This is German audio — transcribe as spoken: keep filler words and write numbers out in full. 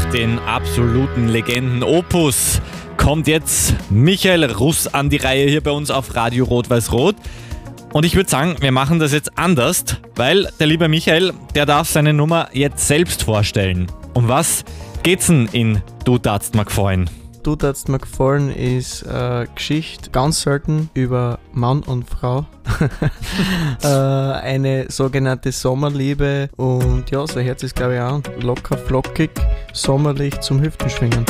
den absoluten Legenden-Opus kommt jetzt Michael Russ an die Reihe hier bei uns auf Radio Rot-Weiß-Rot. Und ich würde sagen, wir machen das jetzt anders, weil der liebe Michael, der darf seine Nummer jetzt selbst vorstellen. Um was geht's denn in Du darfst mir gefallen? Du darfst mir gefallen ist eine Geschichte ganz selten über Mann und Frau. äh, eine sogenannte Sommerliebe und ja, so hört es glaube ich an. Locker, flockig, sommerlich zum Hüftenschwingen.